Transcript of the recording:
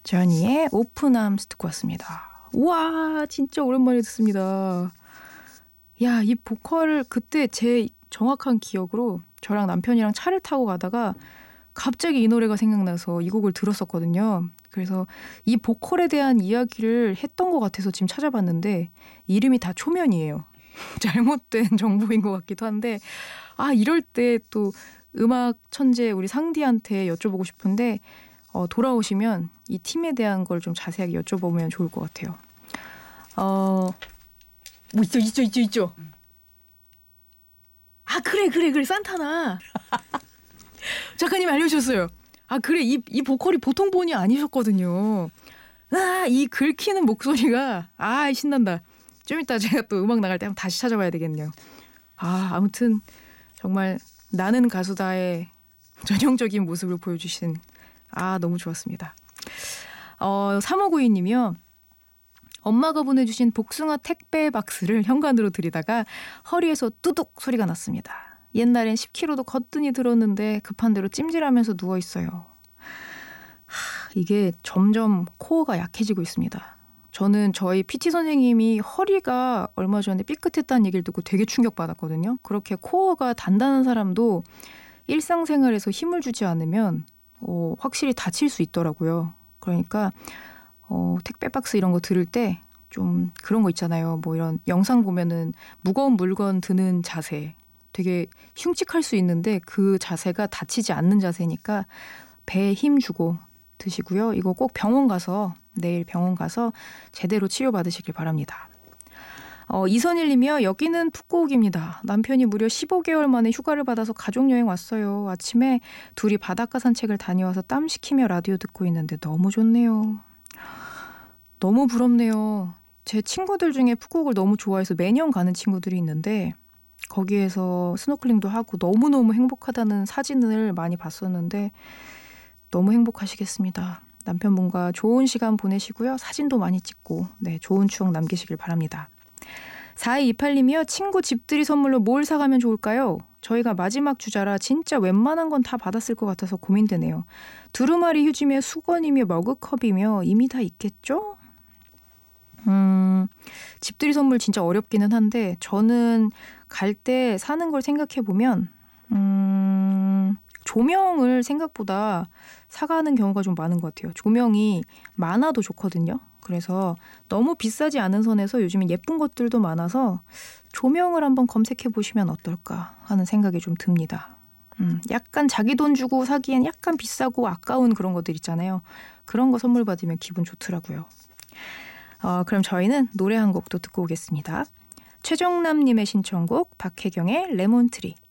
저니의 오픈 암스 듣고 왔습니다. 우와, 진짜 오랜만에 듣습니다. 야, 이 보컬을 그때 제 정확한 기억으로 저랑 남편이랑 차를 타고 가다가 갑자기 이 노래가 생각나서 이 곡을 들었었거든요. 그래서 이 보컬에 대한 이야기를 했던 것 같아서 지금 찾아봤는데 이름이 다 초면이에요. 잘못된 정보인 것 같기도 한데 이럴 때 또 음악 천재 우리 상디한테 여쭤보고 싶은데 돌아오시면 이 팀에 대한 걸 좀 자세하게 여쭤보면 좋을 것 같아요. 뭐 있죠. 그래 산타나. 작가님이 알려주셨어요. 그래 이 보컬이 보통 분이 아니셨거든요. 이 긁히는 목소리가 신난다. 좀 이따 제가 또 음악 나갈 때 한번 다시 찾아봐야 되겠네요. 아무튼 정말 나는 가수다의 전형적인 모습을 보여주신 너무 좋았습니다. 3592님이요. 엄마가 보내주신 복숭아 택배 박스를 현관으로 들이다가 허리에서 뚜둑 소리가 났습니다. 옛날엔 10kg도 거뜬히 들었는데 급한 대로 찜질하면서 누워있어요. 이게 점점 코어가 약해지고 있습니다. 저는 저희 PT 선생님이 허리가 얼마 전에 삐끗했다는 얘기를 듣고 되게 충격받았거든요. 그렇게 코어가 단단한 사람도 일상생활에서 힘을 주지 않으면 확실히 다칠 수 있더라고요. 그러니까 택배 박스 이런 거 들을 때 좀 그런 거 있잖아요. 뭐 이런 영상 보면은 무거운 물건 드는 자세 되게 흉측할 수 있는데 그 자세가 다치지 않는 자세니까 배에 힘 주고 드시고요. 이거 꼭 내일 병원 가서 제대로 치료받으시길 바랍니다. 이선일님이요. 여기는 푸꾸옥입니다. 남편이 무려 15개월 만에 휴가를 받아서 가족여행 왔어요. 아침에 둘이 바닷가 산책을 다녀와서 땀 식히며 라디오 듣고 있는데 너무 좋네요. 너무 부럽네요. 제 친구들 중에 푸꾸옥을 너무 좋아해서 매년 가는 친구들이 있는데 거기에서 스노클링도 하고 너무너무 행복하다는 사진을 많이 봤었는데 너무 행복하시겠습니다. 남편분과 좋은 시간 보내시고요. 사진도 많이 찍고 좋은 추억 남기시길 바랍니다. 4228님이요. 친구 집들이 선물로 뭘 사가면 좋을까요? 저희가 마지막 주자라 진짜 웬만한 건 다 받았을 것 같아서 고민되네요. 두루마리 휴지며 수건이며 머그컵이며 이미 다 있겠죠? 집들이 선물 진짜 어렵기는 한데 저는 갈 때 사는 걸 생각해보면 조명을 생각보다 사가는 경우가 좀 많은 것 같아요. 조명이 많아도 좋거든요. 그래서 너무 비싸지 않은 선에서 요즘엔 예쁜 것들도 많아서 조명을 한번 검색해 보시면 어떨까 하는 생각이 좀 듭니다. 약간 자기 돈 주고 사기엔 약간 비싸고 아까운 그런 것들 있잖아요. 그런 거 선물 받으면 기분 좋더라고요. 그럼 저희는 노래 한 곡도 듣고 오겠습니다. 최정남님의 신청곡 박혜경의 레몬트리.